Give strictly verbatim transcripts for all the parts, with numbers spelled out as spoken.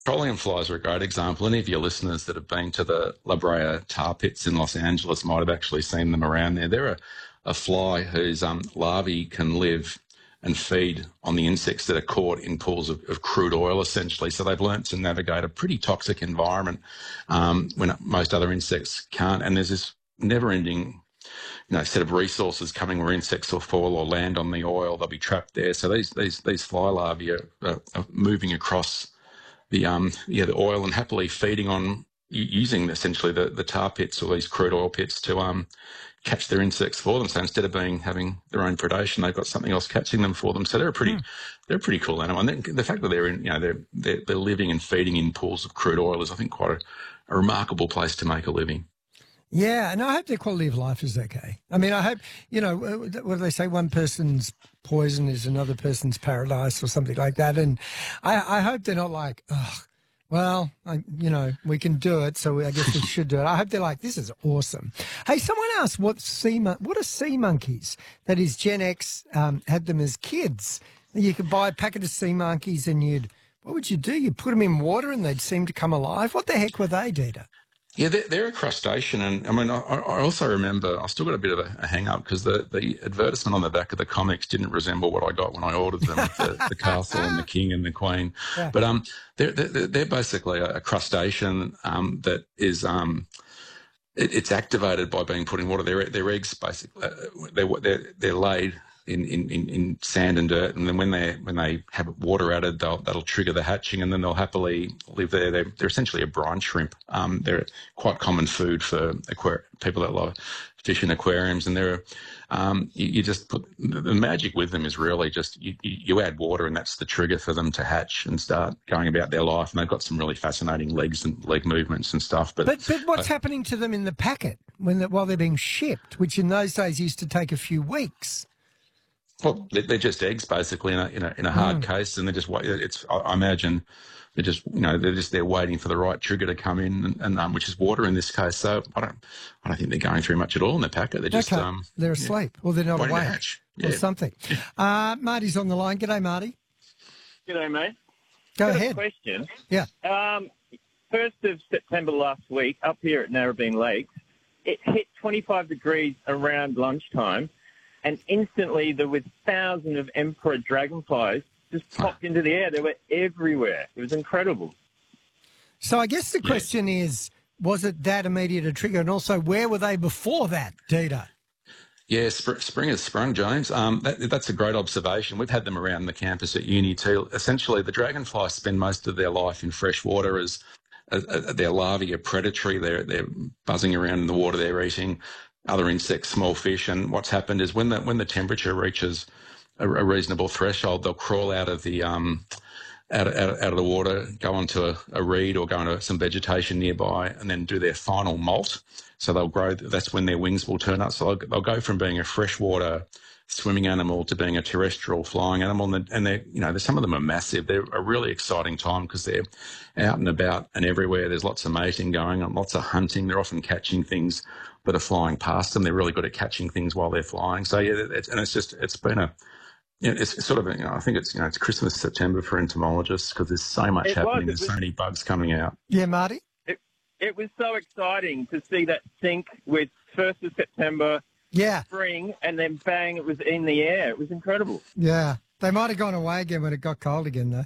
Petroleum flies are a great example. Any of your listeners that have been to the La Brea tar pits in Los Angeles might have actually seen them around there. They're a, a fly whose um, larvae can live and feed on the insects that are caught in pools of, of crude oil, essentially. So they've learnt to navigate a pretty toxic environment um, when most other insects can't. And there's this never-ending, you know, set of resources coming where insects will fall or land on the oil. They'll be trapped there. So these these these fly larvae are, are, are moving across the um yeah the oil and happily feeding on using essentially the, the tar pits or these crude oil pits to um catch their insects for them. So instead of being having their own predation, they've got something else catching them for them. So they're a pretty mm. they're a pretty cool animal. And the fact that they're in you know they're, they're they're living and feeding in pools of crude oil is, I think, quite a, a remarkable place to make a living. Yeah, and I hope their quality of life is okay. I mean, I hope, you know, what do they say? One person's poison is another person's paradise or something like that. And I, I hope they're not like, oh, well, I, you know, we can do it, so I guess we should do it. I hope they're like, this is awesome. Hey, someone asked what sea mon- what are sea monkeys? That is, Gen X um, had them as kids. You could buy a packet of sea monkeys and you'd, what would you do? You'd put them in water and they'd seem to come alive. What the heck were they, Dieter? Yeah, they're, they're a crustacean, and I mean, I, I also remember I still got a bit of a, a hang up because the, the advertisement on the back of the comics didn't resemble what I got when I ordered them, the, the castle and the king and the queen. Yeah. But um, they're, they're they're basically a, a crustacean um that is um, it, it's activated by being put in water. Their their eggs basically uh, they're they're they're laid in, in, in sand and dirt, and then when they when they have water added, they'll that'll trigger the hatching, and then they'll happily live there. They're, they're essentially a brine shrimp. Um, they're quite common food for aquar- people that love fish in aquariums, and they're um, you, you just put the magic with them is really just you, you add water, and that's the trigger for them to hatch and start going about their life. And they've got some really fascinating legs and leg movements and stuff. But but, but what's uh, happening to them in the packet when the, while they're being shipped, which in those days used to take a few weeks? Well, they're just eggs basically in a in a, in a hard mm. case, and they're just it's. I imagine they're just you know they're just they're waiting for the right trigger to come in, and, and um, which is water in this case. So I don't I don't think they're going through much at all in the packet. They're just okay. um they're asleep, yeah. or they're not awake, yeah. or something. Uh, Marty's on the line. G'day, Marty. G'day, mate. Go Got ahead. A question. Yeah. Um, first of September last week, up here at Narrabeen Lakes, it hit twenty-five degrees around lunchtime. And instantly there were thousands of emperor dragonflies just popped into the air. They were everywhere. It was incredible. So I guess the question yeah. is, was it that immediate a trigger? And also, where were they before that, Dieter? Yeah, sp- spring has sprung, James. Um, that, that's a great observation. We've had them around the campus at uni too. Essentially, the dragonflies spend most of their life in fresh water as uh, uh, their larvae are predatory. They're, they're buzzing around in the water. They're eating other insects, small fish, and what's happened is when the when the temperature reaches a, a reasonable threshold, they'll crawl out of the um out of, out of, out of the water, go onto a, a reed or go into some vegetation nearby, and then do their final molt. So they'll grow. That's when their wings will turn up. So they'll, they'll go from being a freshwater swimming animal to being a terrestrial flying animal, and, and they're you know some of them are massive. They're a really exciting time because they're out and about and everywhere. There's lots of mating going on, lots of hunting. They're often catching things that are flying past them. They're really good at catching things while they're flying. So yeah, it's, and it's just it's been a you know, it's sort of a, you know, I think it's you know it's Christmas September for entomologists because there's so much it happening. Was, there's so many bugs coming out. Yeah, Marty. It, it was so exciting to see that sync with first of September. Yeah. Spring, and then bang, it was in the air. It was incredible. Yeah. They might have gone away again when it got cold again, though.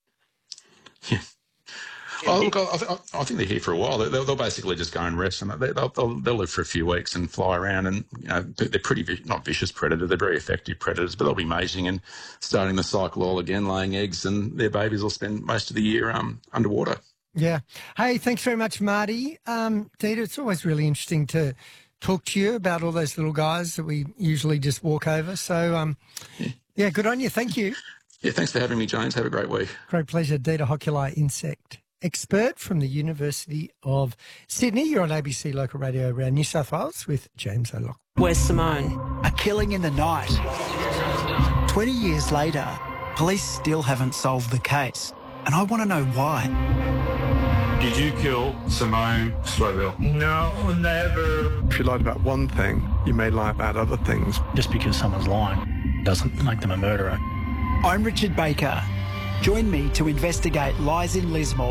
Yeah. Oh, look, I, I, I think they're here for a while. They'll, they'll basically just go and rest, and they'll, they'll, they'll live for a few weeks and fly around. And you know, they're pretty not vicious predators; they're very effective predators. But they'll be mating and starting the cycle all again, laying eggs, and their babies will spend most of the year um, underwater. Yeah. Hey, thanks very much, Marty. Um, Dieter, it's always really interesting to talk to you about all those little guys that we usually just walk over. So, um, yeah. yeah, good on you. Thank you. Yeah, thanks for having me, James. Have a great week. Great pleasure. Dieter Hoculi, insect expert from the University of Sydney. You're on A B C Local Radio around New South Wales with James O'Loughlin. Where's Simone? A killing in the night. twenty years later, police still haven't solved the case. And I want to know why. Did you kill Simone Slowville? No, never. If you lied about one thing, you may lie about other things. Just because someone's lying doesn't make them a murderer. I'm Richard Baker. Join me to investigate lies in Lismore